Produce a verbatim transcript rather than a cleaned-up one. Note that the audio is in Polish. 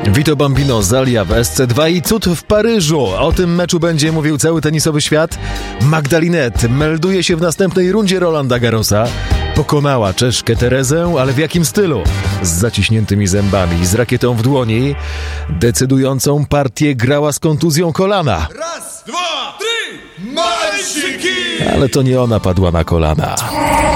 Vito Bambino Zalia w S C dwa i cud w Paryżu. O tym meczu będzie mówił cały tenisowy świat. Magdalinet melduje się w następnej rundzie Rolanda Garrosa. Pokonała Czeszkę Terezę, ale w jakim stylu? Z zaciśniętymi zębami, z rakietą w dłoni. Decydującą partię grała z kontuzją kolana. Raz, dwa, trzy, malsiki! Ale to nie ona padła na kolana.